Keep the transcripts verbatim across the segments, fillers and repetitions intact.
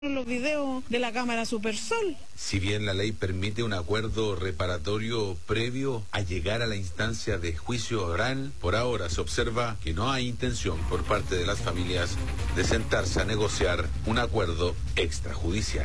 los videos de la cámara Supersol. Si bien la ley permite un acuerdo reparatorio previo a llegar a la instancia de juicio oral, por ahora se observa que no hay intención por parte de las familias de sentarse a negociar un acuerdo extrajudicial.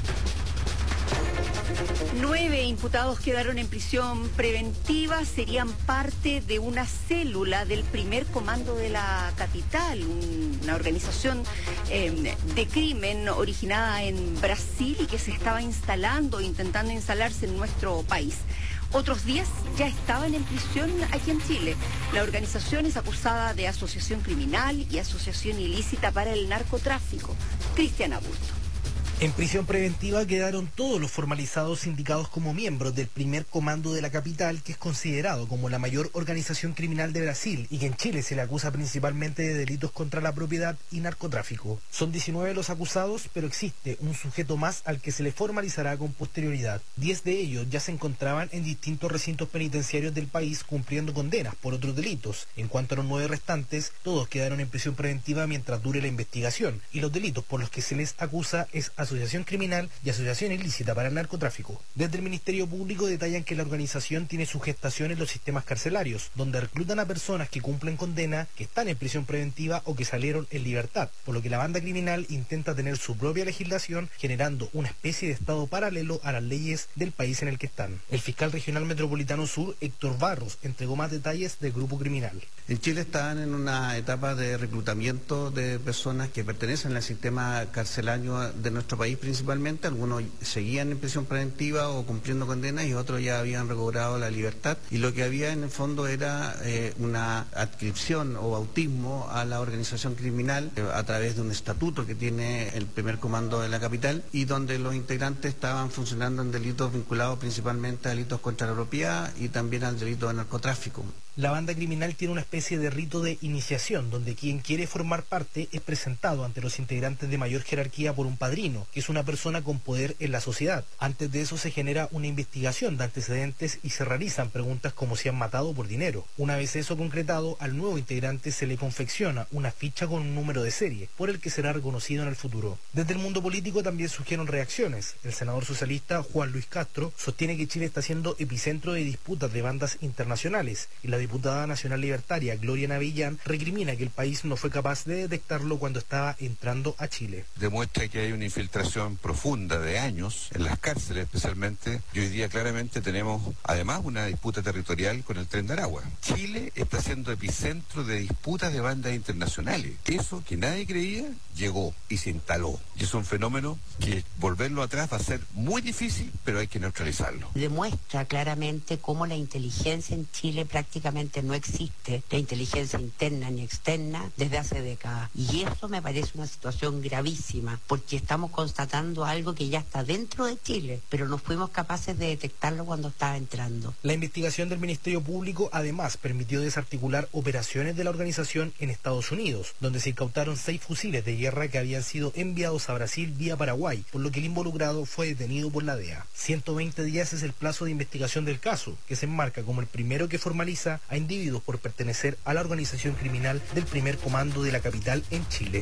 Nueve imputados quedaron en prisión preventiva, serían parte de una célula del primer comando de la capital, una organización eh, de crimen originada en Brasil y que se estaba instalando, intentando instalarse en nuestro país. Otros diez ya estaban en prisión aquí en Chile. La organización es acusada de asociación criminal y asociación ilícita para el narcotráfico. Cristian Aburto. En prisión preventiva quedaron todos los formalizados indicados como miembros del primer comando de la capital, que es considerado como la mayor organización criminal de Brasil y que en Chile se le acusa principalmente de delitos contra la propiedad y narcotráfico. Son diecinueve los acusados, pero existe un sujeto más al que se le formalizará con posterioridad. diez de ellos ya se encontraban en distintos recintos penitenciarios del país cumpliendo condenas por otros delitos. En cuanto a los nueve restantes, todos quedaron en prisión preventiva mientras dure la investigación, y los delitos por los que se les acusa es asociación criminal y asociación ilícita para el narcotráfico. Desde el Ministerio Público detallan que la organización tiene su gestación en los sistemas carcelarios, donde reclutan a personas que cumplen condena, que están en prisión preventiva o que salieron en libertad, por lo que la banda criminal intenta tener su propia legislación, generando una especie de estado paralelo a las leyes del país en el que están. El fiscal regional metropolitano sur, Héctor Barros, entregó más detalles del grupo criminal. En Chile están en una etapa de reclutamiento de personas que pertenecen al sistema carcelario de nuestro país principalmente. Algunos seguían en prisión preventiva o cumpliendo condenas y otros ya habían recobrado la libertad, y lo que había en el fondo era eh, una adscripción o bautismo a la organización criminal eh, a través de un estatuto que tiene el primer comando de la capital, y donde los integrantes estaban funcionando en delitos vinculados principalmente a delitos contra la propiedad y también al delito de narcotráfico. La banda criminal tiene una especie de rito de iniciación, donde quien quiere formar parte es presentado ante los integrantes de mayor jerarquía por un padrino, que es una persona con poder en la sociedad. Antes de eso se genera una investigación de antecedentes y se realizan preguntas como si han matado por dinero. Una vez eso concretado, al nuevo integrante se le confecciona una ficha con un número de serie, por el que será reconocido en el futuro. Desde el mundo político también surgieron reacciones. El senador socialista Juan Luis Castro sostiene que Chile está siendo epicentro de disputas de bandas internacionales, y la diputada nacional libertaria Gloria Navillán recrimina que el país no fue capaz de detectarlo cuando estaba entrando a Chile. Demuestra que hay una infiltración profunda de años en las cárceles especialmente, y hoy día claramente tenemos además una disputa territorial con el Tren de Aragua. Chile está siendo epicentro de disputas de bandas internacionales. Eso que nadie creía llegó y se instaló, y es un fenómeno que volverlo atrás va a ser muy difícil, pero hay que neutralizarlo. Demuestra claramente cómo la inteligencia en Chile prácticamente no existe, la inteligencia interna ni externa, desde hace décadas. Y eso me parece una situación gravísima, porque estamos constatando algo que ya está dentro de Chile, pero no fuimos capaces de detectarlo cuando estaba entrando. La investigación del Ministerio Público además permitió desarticular operaciones de la organización en Estados Unidos, donde se incautaron seis fusiles de guerra que habían sido enviados a Brasil vía Paraguay, por lo que el involucrado fue detenido por la D E A. ciento veinte días es el plazo de investigación del caso, que se enmarca como el primero que formaliza a individuos por pertenecer a la organización criminal del primer comando de la capital en Chile.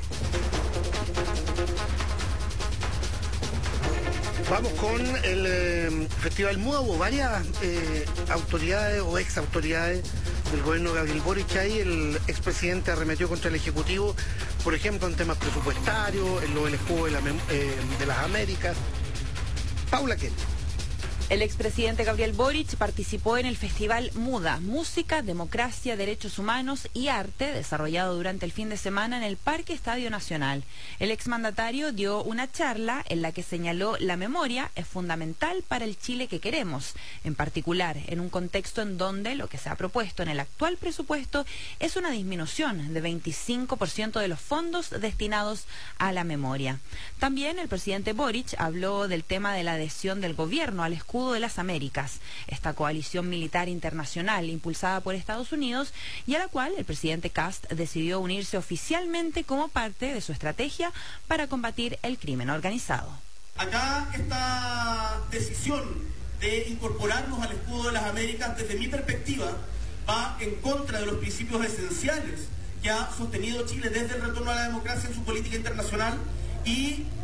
Vamos con el eh, Festival Muda. Hubo varias eh, autoridades o ex autoridades del gobierno de Gabriel Boric ahí. El expresidente arremetió contra el Ejecutivo, por ejemplo, en temas presupuestarios, en lo del escudo de, la, eh, de las Américas. Paula Kent. El expresidente Gabriel Boric participó en el Festival Muda, Música, Democracia, Derechos Humanos y Arte, desarrollado durante el fin de semana en el Parque Estadio Nacional. El exmandatario dio una charla en la que señaló la memoria es fundamental para el Chile que queremos, en particular en un contexto en donde lo que se ha propuesto en el actual presupuesto es una disminución de veinticinco por ciento de los fondos destinados a la memoria. También el presidente Boric habló del tema de la adhesión del gobierno al escudo de las Américas, esta coalición militar internacional impulsada por Estados Unidos y a la cual el presidente Kast decidió unirse oficialmente como parte de su estrategia para combatir el crimen organizado. Acá esta decisión de incorporarnos al escudo de las Américas, desde mi perspectiva, va en contra de los principios esenciales que ha sostenido Chile desde el retorno a la democracia en su política internacional y